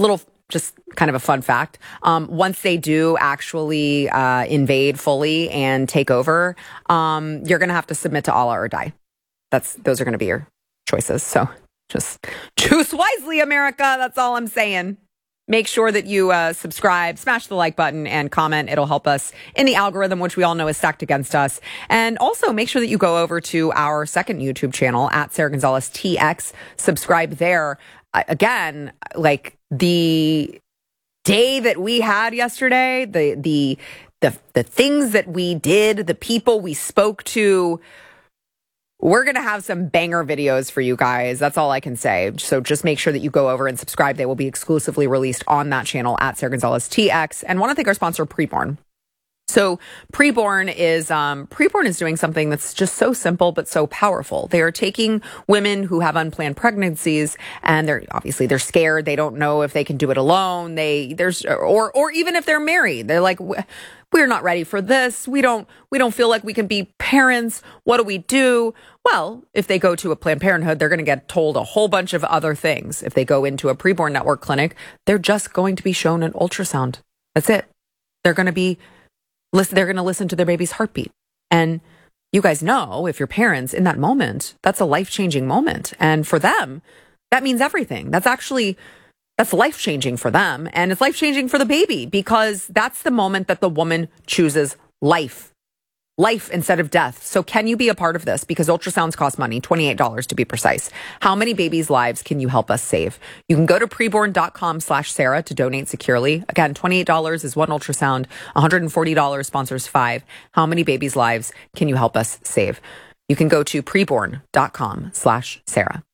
little, just kind of a fun fact. Once they do actually invade fully and take over, you're going to have to submit to Allah or die. Those are going to be your choices. So just choose wisely, America. That's all I'm saying. Make sure that you subscribe, smash the like button, and comment. It'll help us in the algorithm, which we all know is stacked against us. And also make sure that you go over to our second YouTube channel at Sara Gonzales TX. Subscribe there. Again, like the day that we had yesterday, the things that we did, the people we spoke to. We're going to have some banger videos for you guys. That's all I can say. So just make sure that you go over and subscribe. They will be exclusively released on that channel at Sara Gonzales TX. And want to thank our sponsor, Preborn. So Preborn is doing something that's just so simple but so powerful. They are taking women who have unplanned pregnancies, and they're scared. They don't know if they can do it alone. Or even if they're married, they're like, we're not ready for this. We don't feel like we can be parents. What do we do? Well, if they go to a Planned Parenthood, they're going to get told a whole bunch of other things. If they go into a Preborn Network clinic, they're just going to be shown an ultrasound. That's it. They're going to listen to their baby's heartbeat. And you guys know, if you're parents in that moment, that's a life-changing moment. And for them, that means everything. That's life-changing for them. And it's life-changing for the baby, because that's the moment that the woman chooses life instead of death. So can you be a part of this? Because ultrasounds cost money, $28 to be precise. How many babies' lives can you help us save? You can go to preborn.com/Sara to donate securely. Again, $28 is one ultrasound. $140 sponsors 5. How many babies' lives can you help us save? You can go to preborn.com/Sara.